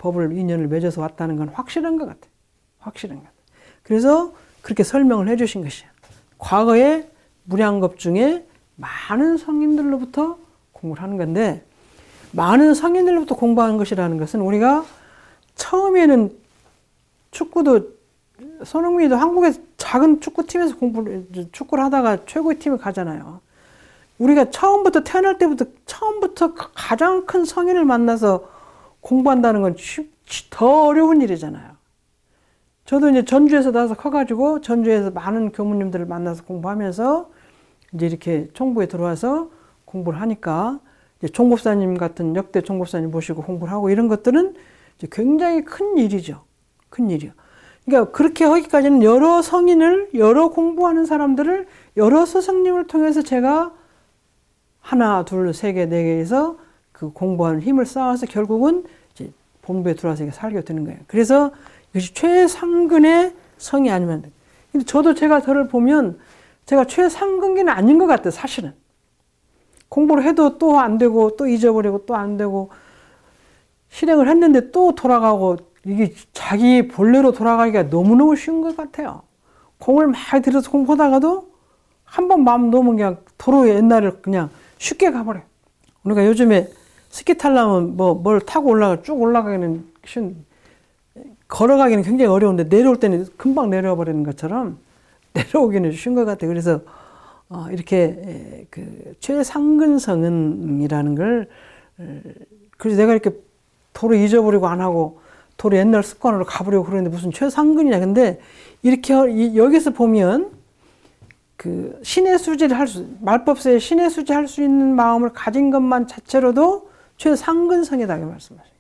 법을 인연을 맺어서 왔다는 건 확실한 것 같아요. 확실한 것 같아요. 그래서 그렇게 설명을 해 주신 것이야. 과거에 무량겁 중에 많은 성인들로부터 공부를 하는 건데, 많은 성인들로부터 공부하는 것이라는 것은 우리가 처음에는 축구도, 손흥민이도 한국의 작은 축구팀에서 축구를 하다가 최고의 팀에 가잖아요. 우리가 처음부터 태어날 때부터 처음부터 가장 큰 성인을 만나서 공부한다는 건 더 어려운 일이잖아요. 저도 이제 전주에서 나서 커가지고 전주에서 많은 교무님들을 만나서 공부하면서 이제 이렇게 총부에 들어와서 공부를 하니까 이제 총법사님 같은 역대 총법사님 모시고 공부를 하고 이런 것들은 이제 굉장히 큰 일이죠. 큰 일이요. 그러니까 그렇게 하기까지는 여러 성인을, 여러 공부하는 사람들을, 여러 스승님을 통해서 제가 하나, 둘, 세 개, 네 개에서 그 공부하는 힘을 쌓아서 결국은 이제 본부에 들어와서 살게 되는 거예요. 그래서 이것이 최상근의 성이 아니면 안 돼요. 근데 저도 제가 저를 보면 제가 최상근기는 아닌 것 같아요, 사실은. 공부를 해도 또 안 되고, 또 잊어버리고, 또 안 되고, 실행을 했는데 또 돌아가고, 이게 자기 본래로 돌아가기가 너무너무 쉬운 것 같아요. 공을 많이 들여서 공부하다가도 한 번 마음 놓으면 그냥 도로 옛날을 그냥 쉽게 가버려요. 우리가 요즘에 스키 타려면 뭘 타고 쭉 올라가기는 쉬운, 걸어가기는 굉장히 어려운데 내려올 때는 금방 내려와 버리는 것처럼 내려오기는 쉬운 것 같아요. 그래서 이렇게 그 최상근성은이라는 걸, 그래서 내가 이렇게 도로 잊어버리고 안 하고 도로 옛날 습관으로 가버리고 그러는데 무슨 최상근이냐. 근데 이렇게 여기서 보면 그 신의 수지를 말법세에 신의 수지 할 수 있는 마음을 가진 것만 자체로도 최상근성이다, 이 말씀하시죠.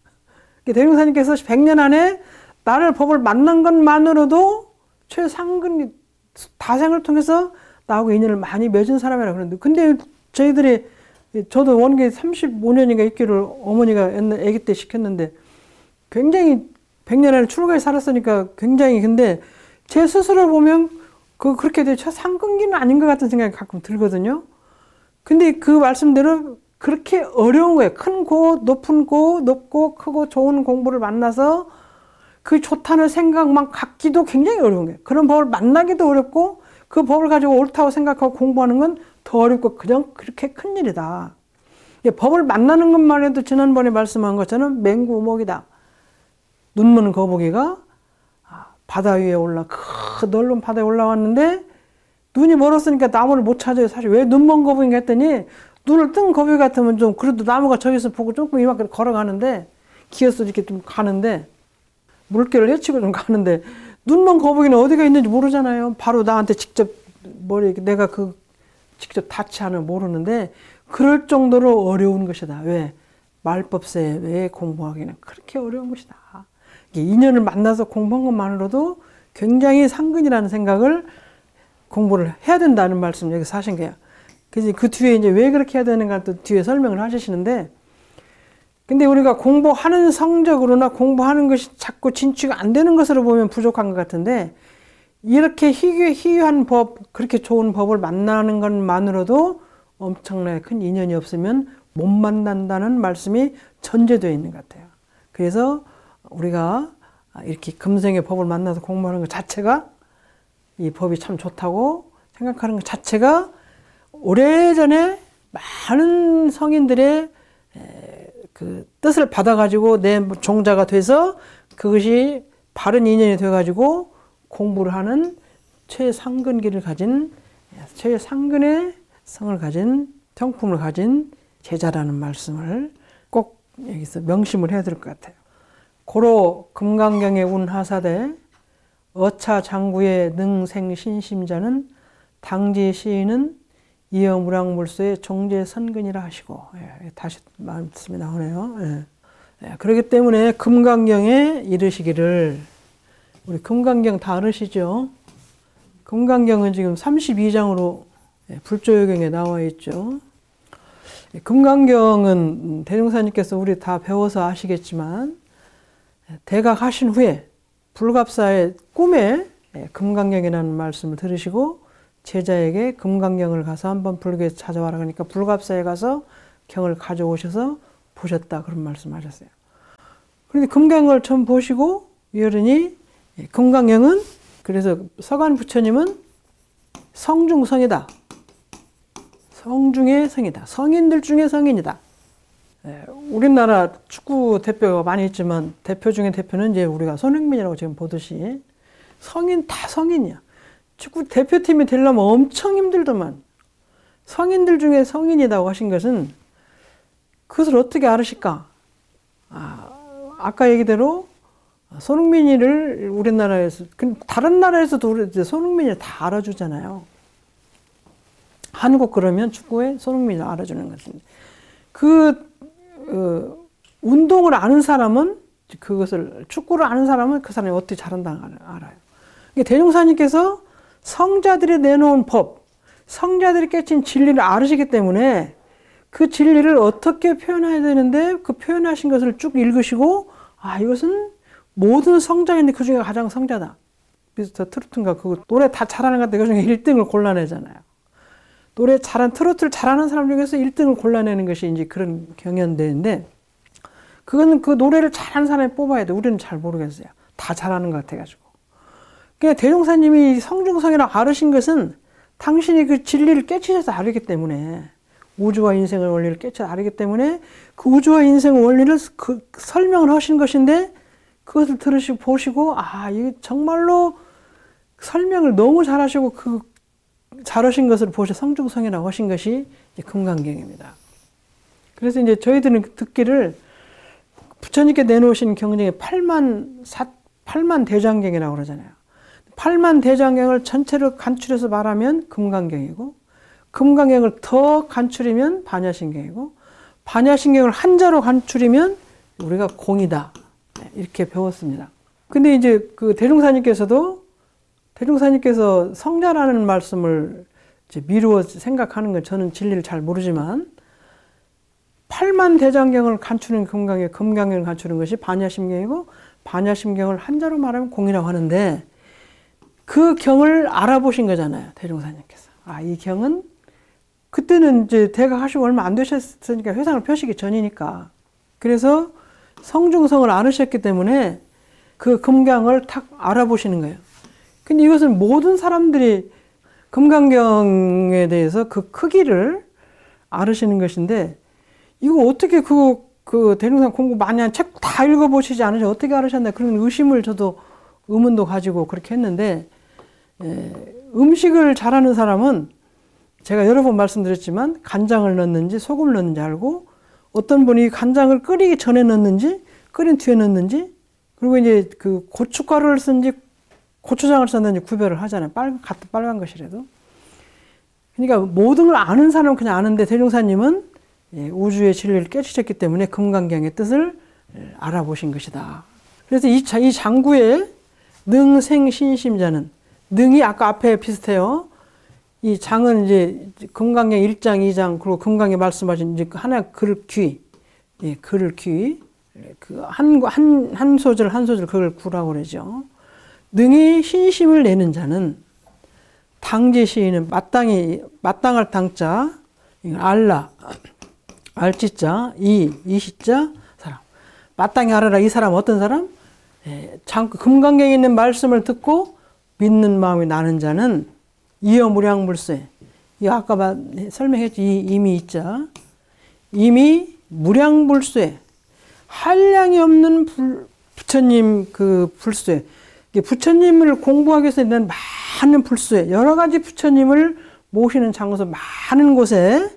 대종사님께서 100년 안에 나를 법을 만난 것만으로도 최상근이 다생을 통해서 나하고 인연을 많이 맺은 사람이라 그러는데, 근데 저희들이, 저도 원기 35년인가 있기를 어머니가 옛날 아기 때 시켰는데 굉장히 100년 안에 출가에 살았으니까 굉장히, 근데 제 스스로 보면 그렇게 최상근기는 아닌 것 같은 생각이 가끔 들거든요. 근데 그 말씀대로 그렇게 어려운 거예요. 큰 고, 높은 고, 높고 크고 좋은 공부를 만나서 그 좋다는 생각만 갖기도 굉장히 어려운 거예요. 그런 법을 만나기도 어렵고 그 법을 가지고 옳다고 생각하고 공부하는 건 더 어렵고 그냥 그렇게 큰 일이다. 법을 만나는 것만 해도 지난번에 말씀한 것처럼 맹구우목이다. 눈먼 거북이가 바다 위에 그 넓은 바다에 올라왔는데 눈이 멀었으니까 나무를 못 찾아요. 사실 왜 눈먼 거북이인가 했더니 눈을 뜬 거북이 같으면 좀 그래도 나무가 저기서 보고 조금 이만큼 걸어가는데 기어서 이렇게 좀 가는데 물결을 헤치고 좀 가는데 눈먼 거북이는 어디가 있는지 모르잖아요. 바로 나한테 직접 내가 직접 닿지 않으면 모르는데 그럴 정도로 어려운 것이다. 왜? 말법세 왜 공부하기는 그렇게 어려운 것이다. 인연을 만나서 공부한 것만으로도 굉장히 상근이라는 생각을 공부를 해야 된다는 말씀 여기서 하신 거야. 그래서 그 뒤에 이제 왜 그렇게 해야 되는가 또 뒤에 설명을 하시는데, 근데 우리가 공부하는 성적으로나 공부하는 것이 자꾸 진취가 안 되는 것으로 보면 부족한 것 같은데, 이렇게 희귀한 법, 그렇게 좋은 법을 만나는 것만으로도 엄청나게 큰 인연이 없으면 못 만난다는 말씀이 전제되어 있는 것 같아요. 그래서 우리가 이렇게 금생의 법을 만나서 공부하는 것 자체가 이 법이 참 좋다고 생각하는 것 자체가 오래전에 많은 성인들의 그 뜻을 받아가지고 내 종자가 돼서 그것이 바른 인연이 돼가지고 공부를 하는 최상근기를 가진, 최상근의 성을 가진, 성품을 가진 제자라는 말씀을 꼭 여기서 명심을 해야 될 것 같아요. 고로 금강경의 운하사대 어차 장구의 능생신심자는 당지 시인은 이어무량물소의 종제선근이라 하시고, 다시 말씀이 나오네요. 그렇기 때문에 금강경에 이르시기를, 우리 금강경 다 알으시죠? 금강경은 지금 32장으로 불조요경에 나와 있죠. 금강경은 대종사님께서 우리 다 배워서 아시겠지만 대각하신 후에 불갑사의 꿈에 금강경이라는 말씀을 들으시고 제자에게 금강경을 가서 한번 불교에 찾아와라 그러니까 불갑사에 가서 경을 가져오셔서 보셨다 그런 말씀하셨어요. 그런데 금강경을 처음 보시고 위어른이 금강경은 그래서 서간 부처님은 성중성이다. 성중의 성이다. 성인들 중에 성인이다. 우리나라 축구 대표가 많이 있지만 대표 중에 대표는 이제 우리가 손흥민이라고 지금 보듯이 성인 다 성인이야. 축구 대표팀이 되려면 엄청 힘들더만. 성인들 중에 성인이라고 하신 것은 그것을 어떻게 알으실까? 아까 얘기대로 손흥민이를 우리나라에서 다른 나라에서도 손흥민을 다 알아주잖아요. 한국 그러면 축구에 손흥민을 알아주는 것입니다. 운동을 아는 사람은 그것을 축구를 아는 사람은 그 사람이 어떻게 잘한다 알아요. 대종사님께서 성자들이 내놓은 법, 성자들이 깨친 진리를 알으시기 때문에 그 진리를 어떻게 표현해야 되는데 그 표현하신 것을 쭉 읽으시고 이것은 모든 성자인데 그 중에 가장 성자다. 미스터 트로트인가 그 노래 다 잘하는 것 같아. 그 중에 1등을 골라내잖아요. 노래 잘한 트로트를 잘하는 사람 중에서 1등을 골라내는 것이 이제 그런 경연대회인데 그거는 그 노래를 잘하는 사람이 뽑아야 돼. 우리는 잘 모르겠어요. 다 잘하는 것 같아가지고. 그러니까 대종사님이 성중성이라고 알으신 것은 당신이 그 진리를 깨치셔서 알기 때문에 우주와 인생의 원리를 깨쳐서 알기 때문에 그 우주와 인생의 원리를 설명을 하신 것인데 그것을 들으시고 보시고 이게 정말로 설명을 너무 잘하시고 잘하신 것을 보셔 성중성이라고 하신 것이 이제 금강경입니다. 그래서 이제 저희들은 듣기를 부처님께 내놓으신 경전에 8만 대장경이라고 그러잖아요. 8만 대장경을 전체를 간추려서 말하면 금강경이고 금강경을 더 간추리면 반야신경이고 반야신경을 한자로 간추리면 우리가 공이다. 이렇게 배웠습니다. 근데 이제 그 대종사님께서 성자라는 말씀을 이제 미루어 생각하는 건 저는 진리를 잘 모르지만 8만 대장경을 간추는 금강경을 간추는 것이 반야심경이고 반야심경을 한자로 말하면 공이라고 하는데 그 경을 알아보신 거잖아요. 대종사님께서. 이 경은 그때는 이제 대각하시고 얼마 안 되셨으니까 회상을 펴시기 전이니까. 그래서 성중성을 알으셨기 때문에 그 금강을 탁 알아보시는 거예요. 근데 이것은 모든 사람들이 금강경에 대해서 그 크기를 알으시는 것인데 이거 어떻게 그 대종사 공부 많이 한 책 다 읽어보시지 않으셔 어떻게 알으셨나 그런 의심을 저도 의문도 가지고 그렇게 했는데 음식을 잘하는 사람은 제가 여러 번 말씀드렸지만 간장을 넣는지 소금을 넣는지 알고 어떤 분이 간장을 끓이기 전에 넣는지 끓인 뒤에 넣는지 그리고 이제 그 고춧가루를 쓴지 고추장을 썼는지 구별을 하잖아요. 같은 빨간 것이라도. 그러니까 모든 걸 아는 사람은 그냥 아는데 대종사님은 우주의 진리를 깨치셨기 때문에 금강경의 뜻을 알아보신 것이다. 그래서 이 장구의 능생신심자는 능이 아까 앞에 비슷해요. 이 장은 이제 금강경 1장, 2장 그리고 금강에 말씀하신 이제 하나 글 귀, 글을 귀, 그 한 소절 한 소절 그걸 구라고 그러죠. 능이 신심을 내는 자는 당지 시인은 마땅할 당자, 알라, 알지자, 이시자 사람. 마땅히 알아라 이 사람 어떤 사람? 금강경에 있는 말씀을 듣고 믿는 마음이 나는 자는 이어 무량불쇠. 이 아까 설명했지 이미 있자. 이미 무량불쇠. 한량이 없는 부처님 그 불쇠. 부처님을 공부하기 위해서 있는 많은 불쇠. 여러 가지 부처님을 모시는 장소 많은 곳에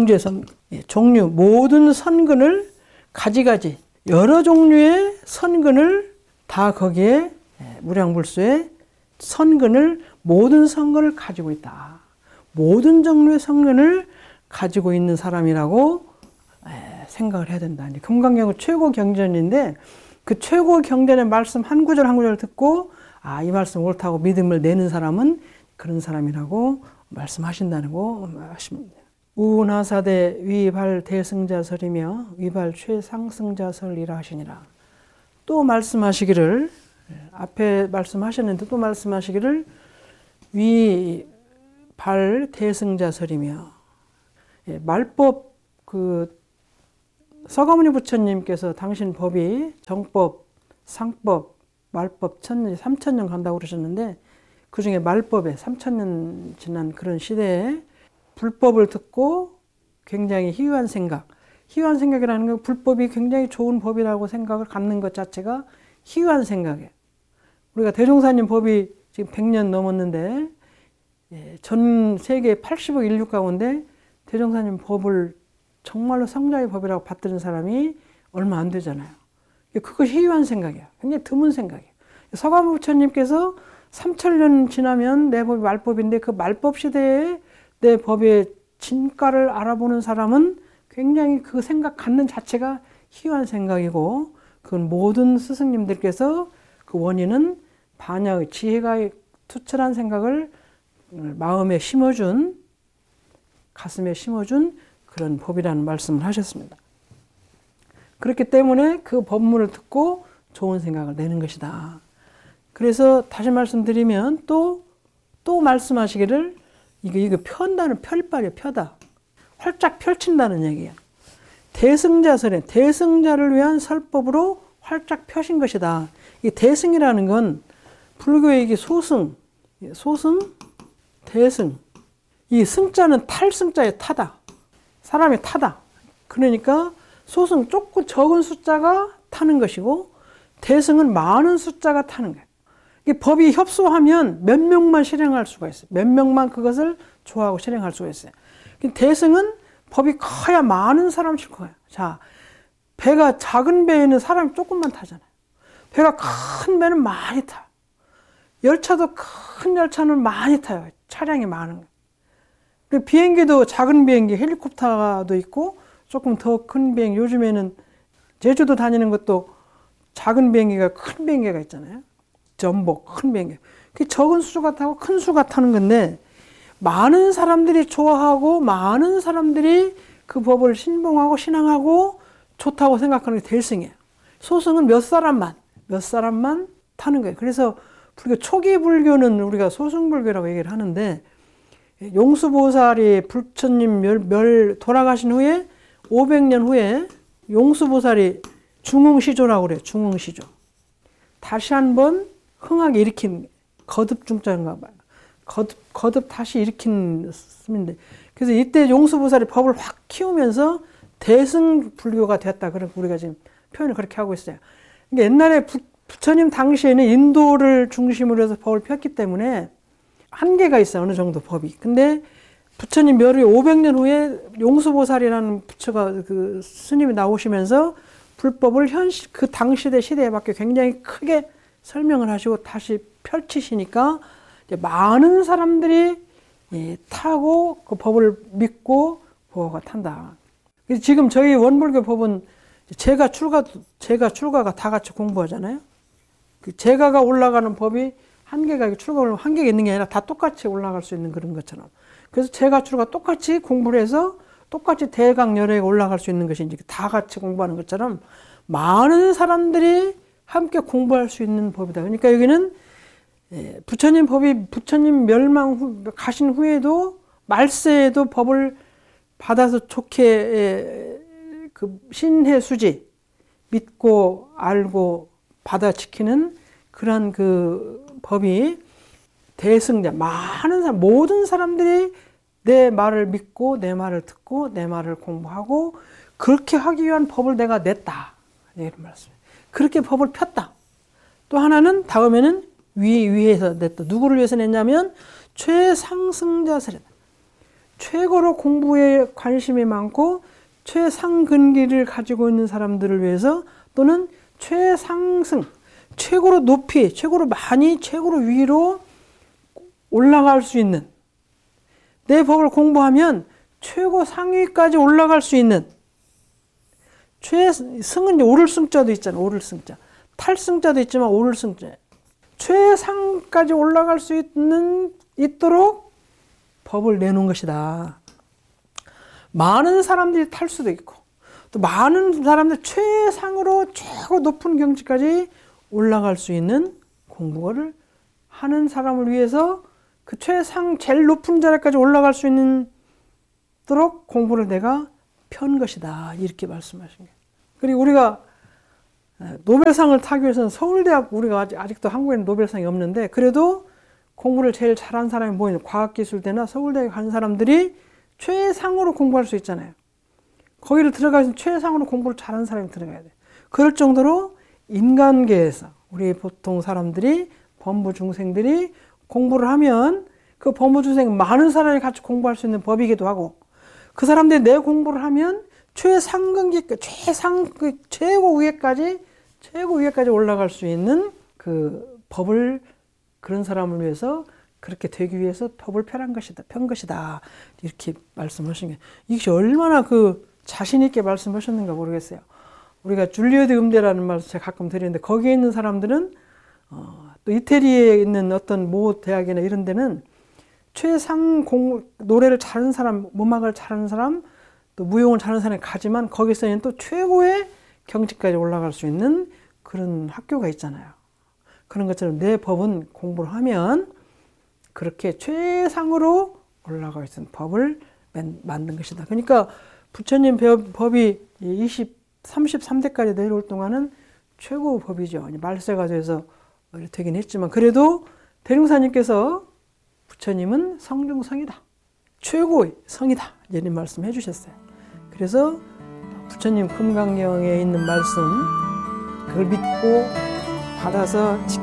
종류 모든 선근을 가지가지 여러 종류의 선근을 다 거기에 무량불쇠에 선근을 모든 선근을 가지고 있다. 모든 종류의 선근을 가지고 있는 사람이라고 생각을 해야 된다. 금강경은 최고 경전인데 그 최고 경전의 말씀 한 구절 한 구절 듣고 이 말씀 옳다고 믿음을 내는 사람은 그런 사람이라고 말씀하신다는 거 하십니다. 우나사대 위발 대승자설이며 위발 최상승자설이라 하시니라. 또 말씀하시기를 앞에 말씀하셨는데 또 말씀하시기를 위발 대승자설이며 말법 서가모니 부처님께서 당신 법이 정법, 상법, 말법 1000년, 3000년 간다고 그러셨는데 그 중에 말법에 3000년 지난 그런 시대에 불법을 듣고 굉장히 희유한 생각, 희유한 생각이라는 건 불법이 굉장히 좋은 법이라고 생각을 갖는 것 자체가 희유한 생각이에요. 우리가 대종사님 법이 지금 100년 넘었는데 전 세계 80억 인류 가운데 대종사님 법을 정말로 성자의 법이라고 받드는 사람이 얼마 안 되잖아요. 그것이 희유한 생각이에요. 굉장히 드문 생각이에요. 서가모니 부처님께서 3000년 지나면 내 법이 말법인데 그 말법 시대에 내 법의 진가를 알아보는 사람은 굉장히 그 생각 갖는 자체가 희유한 생각이고 그건 모든 스승님들께서 그 원인은 반야의 지혜가 투철한 생각을 마음에 심어준 가슴에 심어준 그런 법이라는 말씀을 하셨습니다. 그렇기 때문에 그 법문을 듣고 좋은 생각을 내는 것이다. 그래서 다시 말씀드리면 또 말씀하시기를 이거 편다는 펼발이에요. 펴다. 활짝 펼친다는 얘기예요. 대승자설에 대승자를 위한 설법으로 활짝 펴신 것이다. 이 대승이라는 건 불교의 이게 소승, 대승. 이 승자는 탈승자의 타다. 사람이 타다. 그러니까 소승 좁고 적은 숫자가 타는 것이고 대승은 많은 숫자가 타는 거예요. 이 법이 협소하면 몇 명만 실행할 수가 있어요. 몇 명만 그것을 좋아하고 실행할 수가 있어요. 대승은 법이 커야 많은 사람을 싣고 가요. 자, 배가 작은 배에는 사람이 조금만 타잖아요. 배가 큰 배는 많이 타요. 열차도 큰 열차는 많이 타요. 차량이 많은 거예요. 비행기도 작은 비행기, 헬리콥터도 있고 조금 더 큰 비행기, 요즘에는 제주도 다니는 것도 작은 비행기가 큰 비행기가 있잖아요. 전복, 큰 비행기. 그 적은 수가 타고 큰 수가 타는 건데 많은 사람들이 좋아하고 많은 사람들이 그 법을 신봉하고 신앙하고 좋다고 생각하는 게 대승이에요. 소승은 몇 사람만 타는 거예요. 그래서 불교 초기 불교는 우리가 소승불교라고 얘기를 하는데 용수보살이 부처님 돌아가신 후에 500년 후에 용수보살이 중흥시조라고 그래요. 중흥시조. 다시 한번 흥하게 일으킨 거듭중자인가 봐요. 거듭 다시 일으킨 스님인데 그래서 이때 용수보살이 법을 확 키우면서 대승 불교가 됐다. 그런 우리가 지금 표현을 그렇게 하고 있어요. 그러니까 옛날에 부처님 당시에는 인도를 중심으로 해서 법을 폈기 때문에 한계가 있어요. 어느 정도 법이. 근데 부처님 멸 후에 500년 후에 용수보살이라는 부처가 그 스님이 나오시면서 불법을 그 당시대 시대에 맞게 굉장히 크게 설명을 하시고 다시 펼치시니까 이제 많은 사람들이 타고 그 법을 믿고 보호가 탄다. 그래서 지금 저희 원불교 법은 제가 출가가 다 같이 공부하잖아요. 그 제가가 올라가는 법이 한계가 출가가 한계가 있는 게 아니라 다 똑같이 올라갈 수 있는 그런 것처럼. 그래서 제가 출가 똑같이 공부를 해서 똑같이 대강열애에 올라갈 수 있는 것이 이제 다 같이 공부하는 것처럼 많은 사람들이 함께 공부할 수 있는 법이다. 그러니까 여기는 부처님 법이 부처님 가신 후에도 말세에도 법을 받아서 좋게 그 신해수지 믿고 알고 받아 지키는 그런 그 법이 대승자 많은 사람 모든 사람들이 내 말을 믿고 내 말을 듣고 내 말을 공부하고 그렇게 하기 위한 법을 내가 냈다. 이런 말씀이에요. 그렇게 법을 폈다. 또 하나는 다음에는 위에서 냈다. 누구를 위해서 냈냐면 최상승자설이다. 최고로 공부에 관심이 많고 최상근기를 가지고 있는 사람들을 위해서 또는 최상승, 최고로 높이, 최고로 많이, 최고로 위로 올라갈 수 있는 내 법을 공부하면 최고 상위까지 올라갈 수 있는 최승은 오를 승자도 있잖아요. 오를 승자. 탈승자도 있지만 오를 승자. 최상까지 올라갈 수 있도록 법을 내놓은 것이다. 많은 사람들이 탈 수도 있고 또 많은 사람들 최상으로 최고 높은 경지까지 올라갈 수 있는 공부를 하는 사람을 위해서 그 최상 제일 높은 자리까지 올라갈 수 있도록 공부를 내가 편 것이다. 이렇게 말씀하신 거예요. 그리고 우리가 노벨상을 타기 위해서는 서울대학, 우리가 아직도 한국에는 노벨상이 없는데, 그래도 공부를 제일 잘한 사람이 뭐냐, 과학기술대나 서울대에 간 사람들이 최상으로 공부할 수 있잖아요. 거기를 들어가서 최상으로 공부를 잘하는 사람이 들어가야 돼. 그럴 정도로 인간계에서 우리 보통 사람들이, 범부 중생들이 공부를 하면 그 범부 중생 많은 사람이 같이 공부할 수 있는 법이기도 하고, 그 사람들이 내 공부를 하면 최상근기, 최고 위에까지 올라갈 수 있는 그 법을, 그런 사람을 위해서, 그렇게 되기 위해서 법을 편 것이다. 이렇게 말씀하신 게, 이것이 얼마나 그 자신있게 말씀하셨는가 모르겠어요. 우리가 줄리어드 음대라는 말을 제가 가끔 드리는데, 거기에 있는 사람들은, 또 이태리에 있는 어떤 모 대학이나 이런 데는 노래를 잘하는 사람, 음악을 잘하는 사람, 또 무용을 잘하는 사람이 가지만, 거기서는 또 최고의 경지까지 올라갈 수 있는 그런 학교가 있잖아요. 그런 것처럼 내 법은 공부를 하면 그렇게 최상으로 올라갈 수 있는 법을 만든 것이다. 그러니까 부처님 법이 33대까지 내려올 동안은 최고 법이죠. 말세가 돼서 되긴 했지만, 그래도 대룡사님께서 부처님은 성중성이다, 최고의 성이다, 이런 말씀 해주셨어요. 그래서 부처님 금강경에 있는 말씀, 그걸 믿고 받아서 지켜